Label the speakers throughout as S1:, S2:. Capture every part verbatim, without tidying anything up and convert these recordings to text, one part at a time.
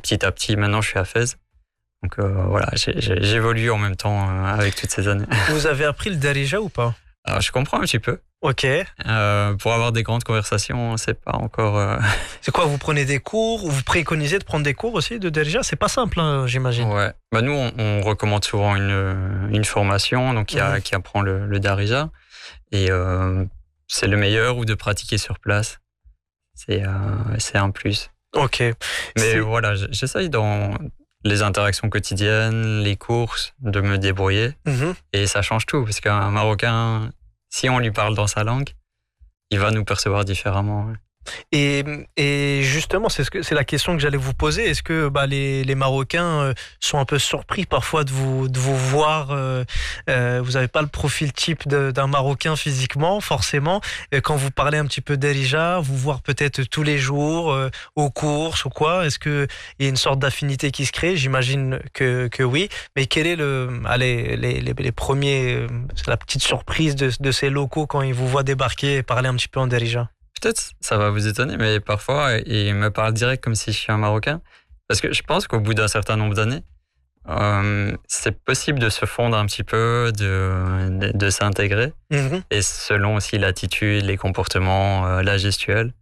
S1: petit à petit, maintenant, je suis à Fès. Donc euh, voilà, j'ai, j'ai, j'évolue en même temps euh, avec toutes ces années.
S2: Vous avez appris le Darija ou pas?
S1: Alors, je comprends un petit peu.
S2: Ok.
S1: Euh, pour avoir des grandes conversations, c'est pas encore... Euh...
S2: C'est quoi, vous prenez des cours ou vous préconisez de prendre des cours aussi de Darija? C'est pas simple, hein, j'imagine.
S1: Ouais. Bah, nous, on, on recommande souvent une, une formation donc, qui, a, mmh. qui apprend le, le Darija. Et euh, c'est le meilleur ou de pratiquer sur place. C'est, euh, c'est un plus.
S2: Ok.
S1: Mais
S2: c'est...
S1: voilà, j'essaye dans les interactions quotidiennes, les courses, de me débrouiller. Mmh. Et ça change tout, parce qu'un Marocain, si on lui parle dans sa langue, il va nous percevoir différemment. Ouais.
S2: Et, et justement, c'est, ce que, c'est la question que j'allais vous poser. Est-ce que bah, les, les Marocains sont un peu surpris parfois de vous, de vous voir euh, euh, vous n'avez pas le profil type de, d'un Marocain physiquement, forcément. Et quand vous parlez un petit peu d'Darija, vous voir peut-être tous les jours euh, aux courses ou quoi. Est-ce qu'il y a une sorte d'affinité qui se crée? J'imagine que, que oui. Mais quel est le, allez, les, les, les premiers, c'est la petite surprise de, de ces locaux quand ils vous voient débarquer et parler un petit peu en Darija?
S1: Peut-être ça va vous étonner, mais parfois, ils me parlent direct comme si je suis un Marocain. Parce que je pense qu'au bout d'un certain nombre d'années, euh, c'est possible de se fondre un petit peu, de, de, de s'intégrer. Mmh. Et selon aussi l'attitude, les comportements, euh, la gestuelle.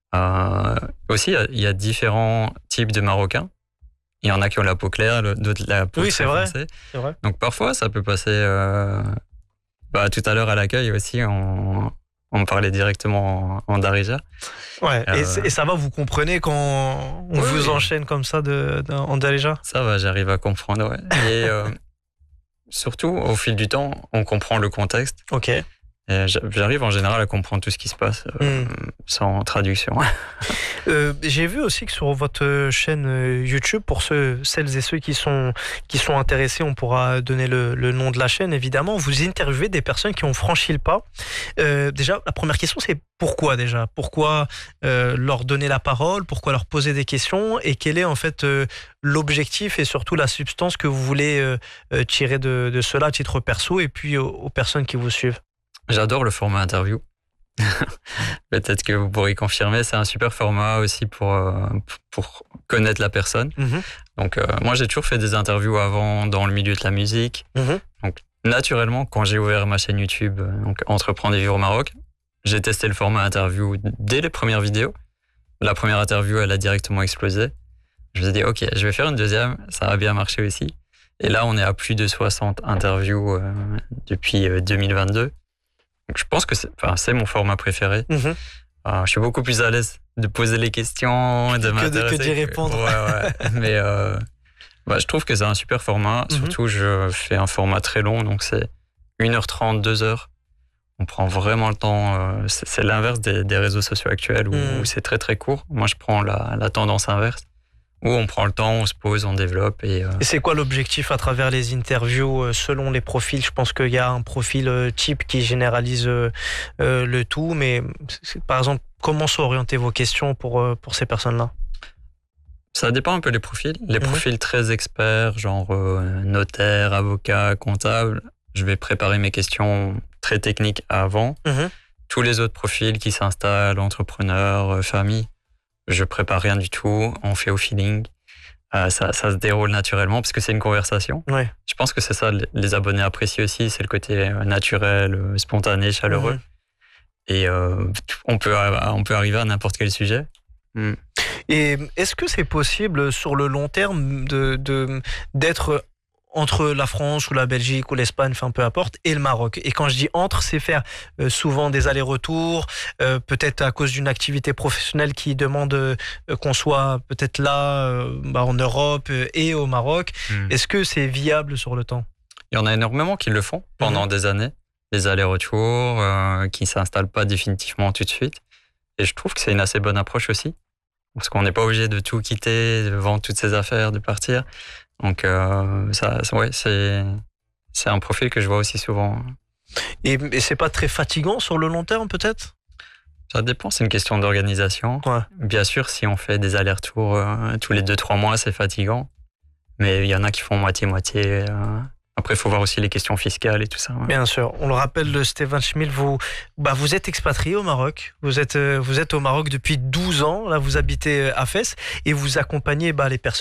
S1: Euh, aussi, il y, y a différents types de Marocains. Il y en a qui ont la peau claire, d'autres la peau
S2: oui,
S1: très
S2: c'est vrai.
S1: foncée.
S2: C'est vrai.
S1: Donc parfois, ça peut passer... Euh, bah, tout à l'heure à l'accueil aussi, on... On me parlait directement en, en Darija.
S2: Ouais, euh... et, et ça va, vous comprenez quand on oui, vous enchaîne comme ça de, de, en Darija? Ça
S1: va, j'arrive à comprendre, ouais. Et euh, surtout, au fil du temps, on comprend le contexte.
S2: Ok.
S1: Et j'arrive en général à comprendre tout ce qui se passe euh, mm. sans traduction.
S2: euh, j'ai vu aussi que sur votre chaîne YouTube, pour ceux, celles et ceux qui sont, qui sont intéressés, on pourra donner le, le nom de la chaîne, évidemment. Vous interviewez des personnes qui ont franchi le pas. Euh, déjà, la première question, c'est pourquoi déjà? Pourquoi euh, leur donner la parole? Pourquoi leur poser des questions? Et quel est en fait euh, l'objectif et surtout la substance que vous voulez euh, tirer de, de cela à titre perso et puis aux, aux personnes qui vous suivent?
S1: J'adore le format interview. Peut-être que vous pourrez confirmer. C'est un super format aussi pour, euh, pour connaître la personne. Mm-hmm. Donc, euh, moi, j'ai toujours fait des interviews avant dans le milieu de la musique. Mm-hmm. Donc, naturellement, quand j'ai ouvert ma chaîne YouTube, donc Entreprendre et vivre au Maroc, j'ai testé le format interview dès les premières vidéos. La première interview, elle a directement explosé. Je me suis dit, OK, je vais faire une deuxième. Ça va bien marcher aussi. Et là, on est à plus de soixante interviews euh, depuis euh, deux mille vingt-deux. Donc, je pense que c'est, enfin, c'est mon format préféré. Mmh. Euh, je suis beaucoup plus à l'aise de poser les questions, de m'intéresser.
S2: Que d'y répondre.
S1: Ouais, ouais. Mais euh, bah, je trouve que c'est un super format. Mmh. Surtout, je fais un format très long, donc c'est une heure trente, deux heures. On prend vraiment le temps. Euh, c'est, c'est l'inverse des, des réseaux sociaux actuels où, mmh. où c'est très très court. Moi, je prends la, la tendance inverse. Où on prend le temps, on se pose, on développe. Et, euh...
S2: et c'est quoi l'objectif à travers les interviews selon les profils? Je pense qu'il y a un profil type qui généralise euh, le tout, mais par exemple, comment sont orientées vos questions pour, pour ces personnes-là?
S1: Ça dépend un peu des profils. Les mmh. profils très experts, genre euh, notaire, avocat, comptable, je vais préparer mes questions très techniques avant. Mmh. Tous les autres profils qui s'installent, entrepreneurs, famille, je prépare rien du tout, on fait au feeling. Euh, ça, ça se déroule naturellement parce que c'est une conversation. Ouais. Je pense que c'est ça, les abonnés apprécient aussi, c'est le côté naturel, spontané, chaleureux. Mmh. Et euh, on, peut, on peut arriver à n'importe quel sujet. Mmh.
S2: Et est-ce que c'est possible sur le long terme de, de, d'être entre la France ou la Belgique ou l'Espagne, enfin peu importe, et le Maroc? Et quand je dis entre, c'est faire euh, souvent des allers-retours, euh, peut-être à cause d'une activité professionnelle qui demande euh, qu'on soit peut-être là euh, bah, en Europe euh, et au Maroc. Mmh. Est-ce que c'est viable sur le temps?
S1: Il y en a énormément qui le font pendant mmh. des années, des allers-retours, euh, qui ne s'installent pas définitivement tout de suite. Et je trouve que c'est une assez bonne approche aussi, parce qu'on n'est pas obligé de tout quitter, de vendre toutes ses affaires, de partir. Donc, euh, ça, ouais, c'est, c'est un profil que je vois aussi souvent.
S2: Et, et c'est pas très fatigant sur le long terme, peut-être?
S1: Ça dépend, c'est une question d'organisation. Ouais. Bien sûr, si on fait des allers-retours euh, tous les deux trois mois, c'est fatigant. Mais il y en a qui font moitié-moitié. Euh, Après, il faut voir aussi les questions fiscales et tout ça. Ouais.
S2: Bien sûr. On le rappelle, Stéphane Schmil, vous, bah, vous êtes expatrié au Maroc. Vous êtes, vous êtes au Maroc depuis douze ans. Là, vous habitez à Fès et vous accompagnez bah, les personnes